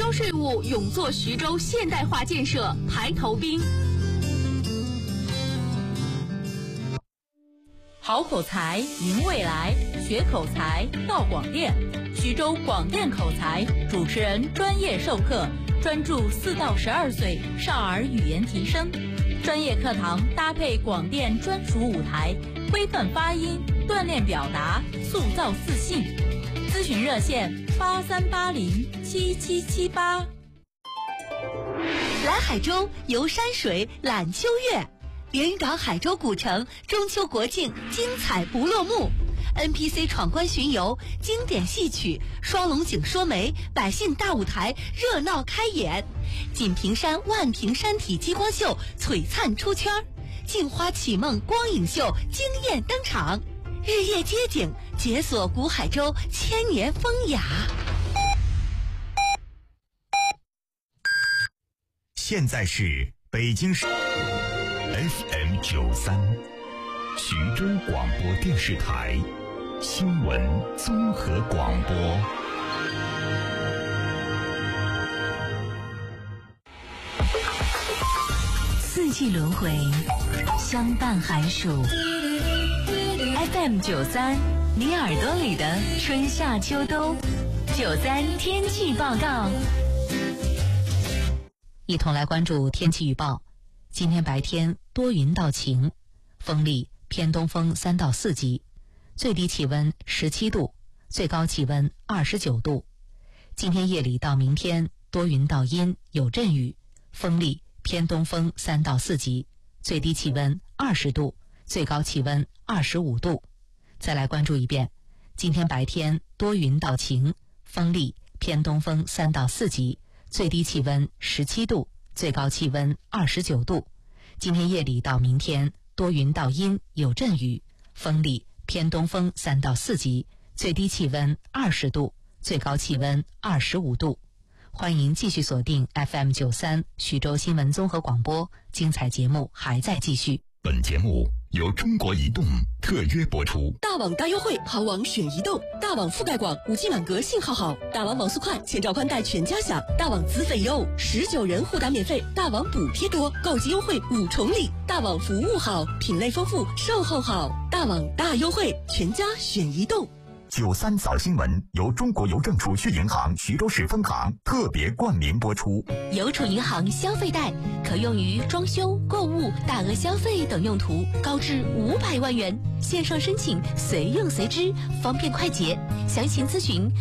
交税务，勇做徐州现代化建设排头兵。 好口才赢未来，学口才到广电。徐州广电口才主持人专业授课，专注4到12岁少儿语言提升。专业课堂搭配广电专属舞台，规范发音，锻炼表达，塑造自信。咨询热线83807778。 来海州游山水览秋月，连云港海州古城中秋国庆精彩不落幕。NPC 闯关巡游，经典戏曲，双龙井说媒，百姓大舞台热闹开演。锦屏山万屏山体激光秀璀璨出圈，镜花启梦光影秀惊艳登场。日夜街景解锁古海州千年风雅。 现在是北京市 FM93 徐州广播电视台新闻综合广播。 四季轮回，相伴寒暑。FM93，你耳朵里的春夏秋冬。93天气报告。一同来关注天气预报。今天白天多云到晴，风力偏东风3到4级，最低气温17度，最高气温29度。今天夜里到明天多云到阴，有阵雨，风力偏东风3到4级，最低气温20度，最高气温25度。再来关注一遍，今天白天多云到晴，风力偏东风3到4级，最低气温17度，最高气温29度。今天夜里到明天多云到阴，有阵雨，风力偏东风3到4级，最低气温20度，最高气温25度。欢迎继续锁定 FM93 徐州新闻综合广播，精彩节目还在继续。 本节目由中国移动特约播出。 大网大优惠，豪网选移动。大网覆盖广，5G 满格，信号好。大网网速快，千兆宽带全家享。大网资费优，19人互打免费。大网补贴多，购机优惠5重礼。大网服务好，品类丰富，售后好。大网大优惠，全家选移动。 93早新闻由中国邮政储蓄银行徐州市分行特别冠名播出。 邮储银行消费贷可用于装修、购物、大额消费等用途，高至500万元，线上申请，随用随支，方便快捷。详情咨询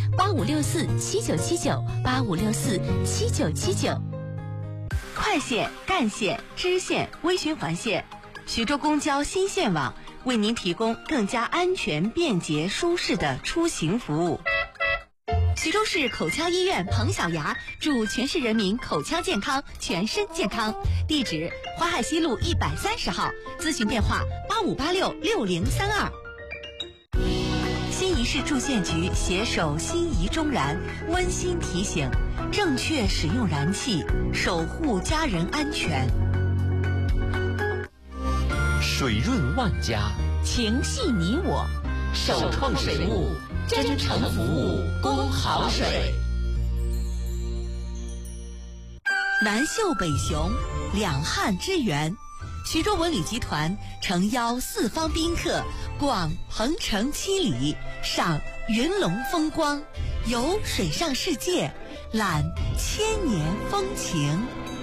8564797985647979。快线、干线、支线、微循环线，徐州公交新线网为您提供更加安全、便捷、舒适的出行服务。徐州市口腔医院彭小牙祝全市人民口腔健康，全身健康。地址：淮海西路130号，咨询电话85866032。新沂市住建局携手新沂中燃温馨提醒：正确使用燃气，守护家人安全。 水润万家， 情系你我， 首创水务，真诚服务，供好水。 南秀北雄，两汉之源。徐州文旅集团诚邀四方宾客逛鹏城七里，赏云龙风光，游水上世界，览千年风情。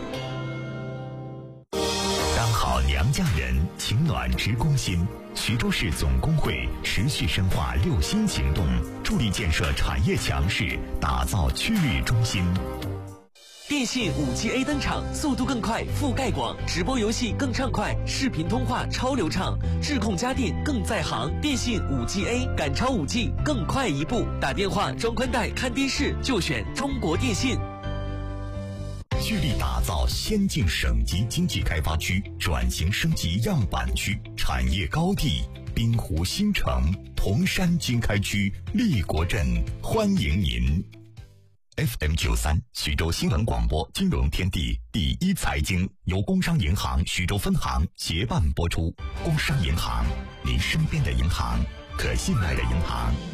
当好娘家人，情暖知公心。徐州市总工会持续深化6新行动，助力建设产业强势，打造区域中心。 电信5G A 登场，速度更快，覆盖广，直播游戏更畅快，视频通话超流畅，智控家电更在行。电信5G A 赶超5G，更快一步。打电话、装宽带、看电视就选中国电信。 聚力打造先进省级经济开发区，转型升级样板区，产业高地滨湖新城、铜山经开区、立国镇，欢迎您。FM93 徐州新闻广播金融天地第一财经由工商银行徐州分行协办播出。工商银行，您身边的银行，可信赖的银行。